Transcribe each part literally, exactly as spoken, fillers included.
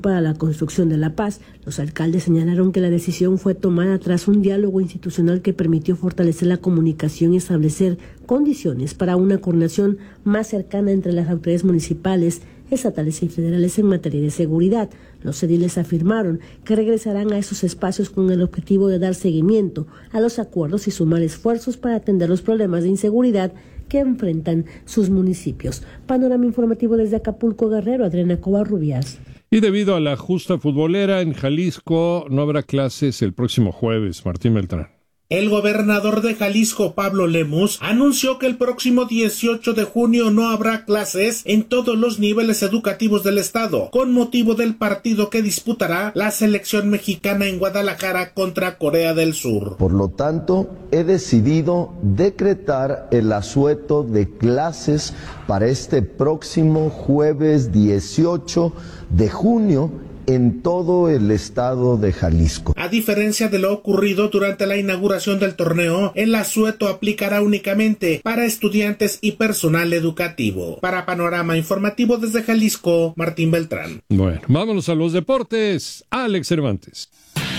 para la construcción de la paz. Los alcaldes señalaron que la decisión fue tomada tras un diálogo institucional que permitió fortalecer la comunicación y establecer condiciones para una coordinación más cercana entre las autoridades municipales, estatales y federales en materia de seguridad. Los ediles afirmaron que regresarán a esos espacios con el objetivo de dar seguimiento a los acuerdos y sumar esfuerzos para atender los problemas de inseguridad que enfrentan sus municipios. Panorama informativo desde Acapulco, Guerrero, Adriana Covarrubias. Y debido a la justa futbolera en Jalisco, no habrá clases el próximo jueves. Martín Beltrán. El gobernador de Jalisco, Pablo Lemus, anunció que el próximo dieciocho de junio no habrá clases en todos los niveles educativos del estado, con motivo del partido que disputará la selección mexicana en Guadalajara contra Corea del Sur. Por lo tanto, he decidido decretar el asueto de clases para este próximo jueves dieciocho de junio en todo el estado de Jalisco. A diferencia de lo ocurrido durante la inauguración del torneo, el asueto aplicará únicamente para estudiantes y personal educativo. Para Panorama Informativo desde Jalisco, Martín Beltrán. Bueno, vámonos a los deportes. Alex Cervantes.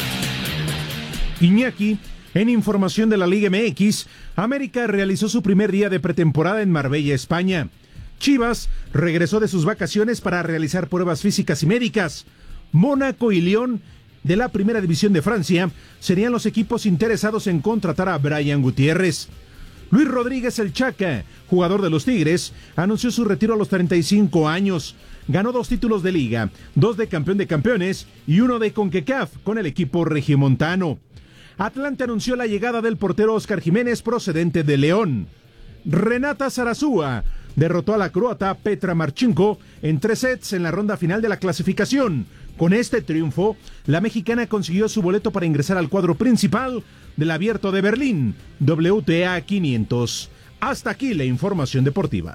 Iñaki, en información de la Liga M X, América realizó su primer día de pretemporada en Marbella, España. Chivas regresó de sus vacaciones para realizar pruebas físicas y médicas. Mónaco y Lyon, de la Primera División de Francia, serían los equipos interesados en contratar a Brian Gutiérrez. Luis Rodríguez el Chaca, jugador de los Tigres, anunció su retiro a los treinta y cinco años. Ganó dos títulos de liga, dos de campeón de campeones y uno de CONCACAF con el equipo regiomontano. Atlante anunció la llegada del portero Óscar Jiménez procedente de León. Renata Zarazúa derrotó a la croata Petra Marchenko en tres sets en la ronda final de la clasificación. Con este triunfo, la mexicana consiguió su boleto para ingresar al cuadro principal del Abierto de Berlín, W T A quinientos. Hasta aquí la información deportiva.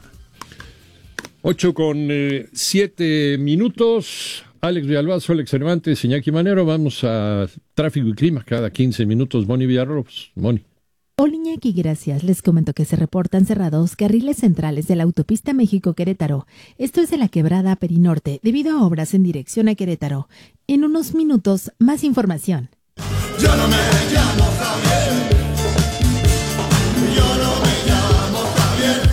Ocho con eh, siete minutos. Alex Villalbazo, Alex Cervantes, Iñaki Manero. Vamos a tráfico y clima cada quince minutos. Moni Villarrobos. Moni. Hola Iñaki, gracias. Les comento que se reportan cerrados carriles centrales de la autopista México-Querétaro. Esto es de la quebrada Perinorte, debido a obras en dirección a Querétaro. En unos minutos, más información. Yo no me llamo Javier. Yo no me llamo Javier.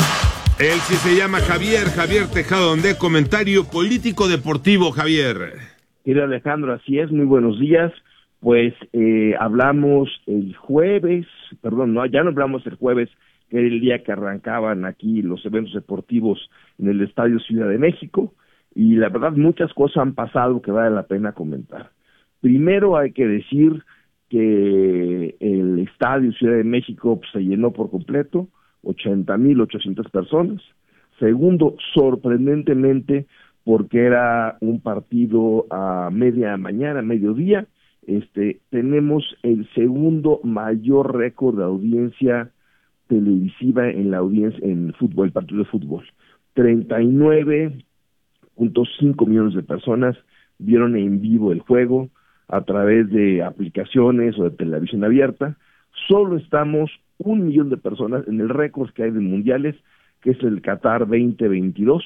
Él sí se llama Javier, Javier Tejado Donde, comentario político deportivo, Javier. Querido Alejandro, así es, muy buenos días. Pues eh, hablamos el jueves, perdón, no, ya no hablamos el jueves, que era el día que arrancaban aquí los eventos deportivos en el Estadio Ciudad de México, y la verdad muchas cosas han pasado que vale la pena comentar. Primero hay que decir que el Estadio Ciudad de México pues, se llenó por completo, ochenta mil ochocientas personas. Segundo, sorprendentemente, porque era un partido a media mañana, mediodía, Este, tenemos el segundo mayor récord de audiencia televisiva en la audiencia en el fútbol, el partido de fútbol. treinta y nueve punto cinco millones de personas vieron en vivo el juego a través de aplicaciones o de televisión abierta. Solo estamos un millón de personas en el récord que hay de mundiales, que es el Qatar veinte veintidós,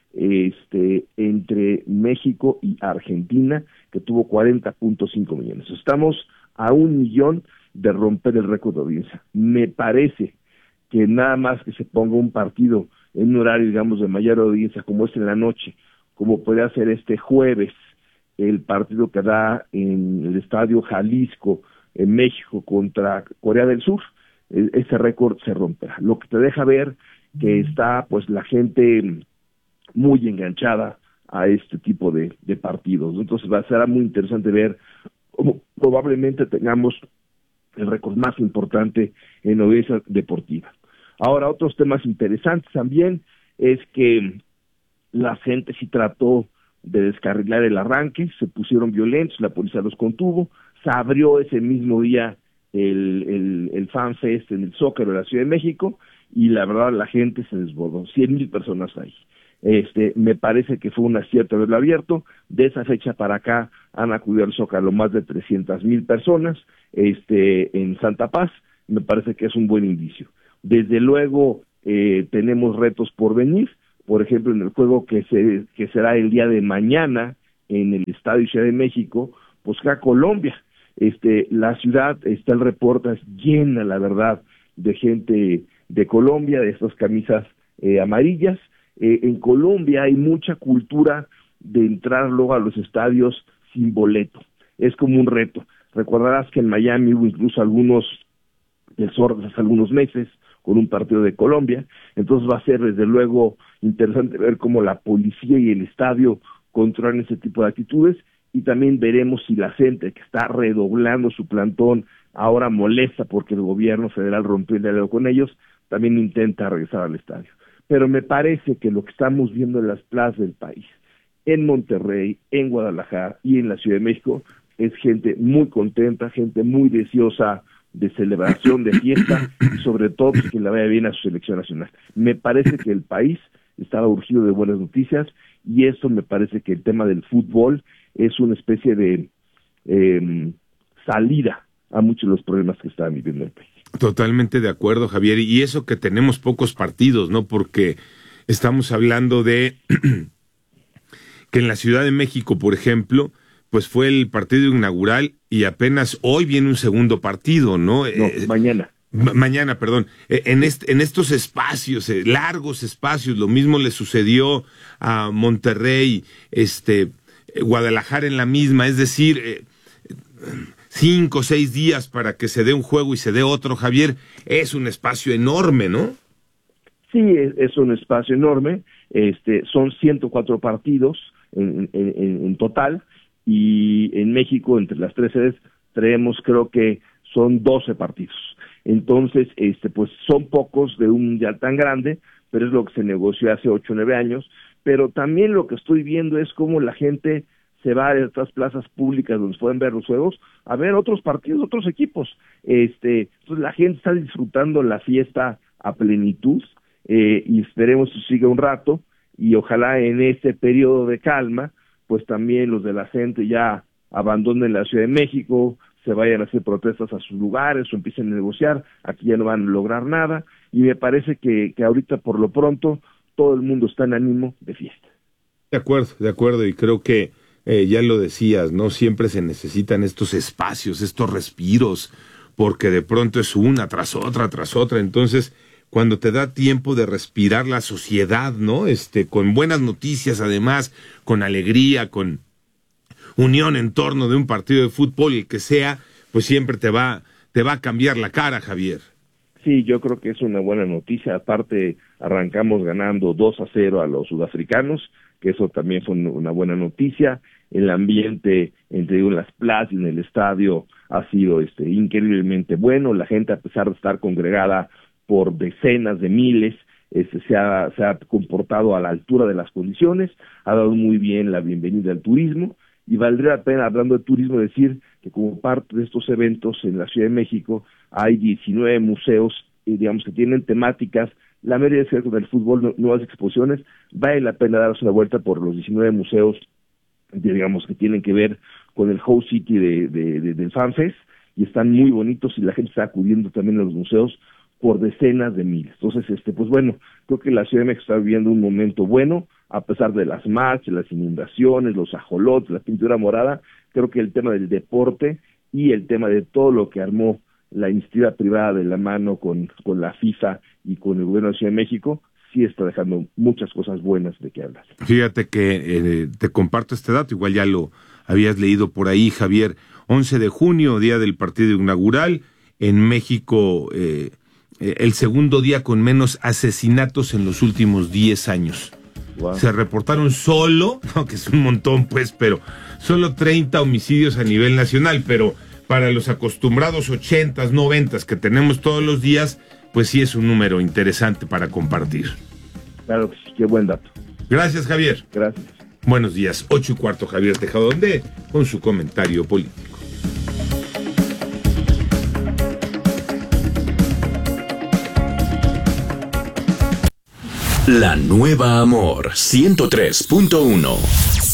este, entre México y Argentina, que tuvo cuarenta punto cinco millones. Estamos a un millón de romper el récord de audiencia. Me parece que nada más que se ponga un partido en un horario, digamos, de mayor audiencia, como es en la noche, como puede ser este jueves, el partido que da en el Estadio Jalisco, en México, contra Corea del Sur, ese récord se romperá. Lo que te deja ver que está, pues, la gente muy enganchada a este tipo de, de partidos. Entonces va a ser muy interesante ver cómo probablemente tengamos el récord más importante en audiencia deportiva. Ahora, otros temas interesantes también es que la gente sí trató de descarrilar el arranque, se pusieron violentos, la policía los contuvo, se abrió ese mismo día el, el, el Fan Fest en el Zócalo de la Ciudad de México, y la verdad la gente se desbordó, cien mil personas ahí. Este, me parece que fue un acierto haberlo abierto. De esa fecha para acá han acudido al Zócalo más de trescientas mil personas, este, en Santa Paz. Me parece que es un buen indicio. Desde luego eh, tenemos retos por venir, por ejemplo en el juego que se que será el día de mañana en el Estadio Ciudad de México, pues que a Colombia. Este, la ciudad, está el reporte, es llena, la verdad, de gente de Colombia, de estas camisas eh, amarillas. Eh, en Colombia hay mucha cultura de entrar luego a los estadios sin boleto. Es como un reto. Recordarás que en Miami hubo incluso algunos desórdenes hace algunos meses con un partido de Colombia. Entonces va a ser desde luego interesante ver cómo la policía y el estadio controlan ese tipo de actitudes, y también veremos si la gente que está redoblando su plantón ahora molesta porque el gobierno federal rompió el diálogo con ellos, también intenta regresar al estadio. Pero me parece que lo que estamos viendo en las plazas del país, en Monterrey, en Guadalajara y en la Ciudad de México, es gente muy contenta, gente muy deseosa de celebración, de fiesta, y sobre todo pues, que le vaya bien a su selección nacional. Me parece que el país estaba urgido de buenas noticias, y eso me parece que el tema del fútbol es una especie de eh, salida a muchos de los problemas que está viviendo el país. Totalmente de acuerdo, Javier, y eso que tenemos pocos partidos, ¿no? Porque estamos hablando de que en la Ciudad de México, por ejemplo, pues fue el partido inaugural y apenas hoy viene un segundo partido, ¿no? No, eh, mañana. Ma- mañana, perdón. Eh, en, est- en estos espacios, eh, largos espacios, lo mismo le sucedió a Monterrey, este, eh, Guadalajara en la misma, es decir, eh, cinco o seis días para que se dé un juego y se dé otro, Javier, es un espacio enorme, ¿no? Sí, es, es un espacio enorme, este, son ciento cuatro partidos en, en, en, en total, y en México, entre las tres sedes, traemos, creo que son doce partidos. Entonces, este, pues son pocos de un mundial tan grande, pero es lo que se negoció hace ocho o nueve años, pero también lo que estoy viendo es cómo la gente se va a estas plazas públicas donde se pueden ver los juegos, a ver otros partidos, otros equipos. Este, entonces la gente está disfrutando la fiesta a plenitud, eh, y esperemos que siga un rato, y ojalá en este periodo de calma, pues también los de la gente ya abandonen la Ciudad de México, se vayan a hacer protestas a sus lugares o empiecen a negociar. Aquí ya no van a lograr nada, y me parece que, que ahorita por lo pronto todo el mundo está en ánimo de fiesta. De acuerdo, de acuerdo, y creo que eh, ya lo decías, ¿no? Siempre se necesitan estos espacios, estos respiros, porque de pronto es una tras otra, tras otra. Entonces, cuando te da tiempo de respirar la sociedad, ¿no? Este, con buenas noticias, además, con alegría, con unión en torno de un partido de fútbol, el que sea, pues siempre te va, te va a cambiar la cara, Javier. Sí, yo creo que es una buena noticia. Aparte, arrancamos ganando dos a cero a los sudafricanos, que eso también fue una buena noticia. El ambiente entre en las plazas y en el estadio ha sido este increíblemente bueno. La gente, a pesar de estar congregada por decenas de miles, este, se ha, se ha comportado a la altura de las condiciones, ha dado muy bien la bienvenida al turismo, y valdría la pena, hablando de turismo, decir que como parte de estos eventos en la Ciudad de México hay diecinueve museos, eh, digamos, que tienen temáticas, la mayoría de ser del fútbol, nuevas exposiciones. Vale la pena darse una vuelta por los diecinueve museos, digamos, que tienen que ver con el Host City de, de, de, del FanFest, y están muy bonitos, y la gente está acudiendo también a los museos por decenas de miles. Entonces, este, pues bueno, creo que la Ciudad de México está viviendo un momento bueno, a pesar de las marchas, las inundaciones, los ajolotes, la pintura morada. Creo que el tema del deporte y el tema de todo lo que armó la iniciativa privada de la mano con, con la FIFA y con el gobierno de la Ciudad de México, sí está dejando muchas cosas buenas de qué hablar. Fíjate que eh, te comparto este dato, igual ya lo habías leído por ahí, Javier. once de junio, día del partido inaugural, en México, eh, eh, el segundo día con menos asesinatos en los últimos diez años. Wow. Se reportaron solo, no, que es un montón pues, pero solo treinta homicidios a nivel nacional, pero para los acostumbrados ochentas, noventas que tenemos todos los días, pues sí es un número interesante para compartir. Claro que sí, qué buen dato. Gracias, Javier. Gracias. Buenos días, ocho y cuarto, Javier Tejado Ondé, con su comentario político. La Nueva Amor ciento tres punto uno.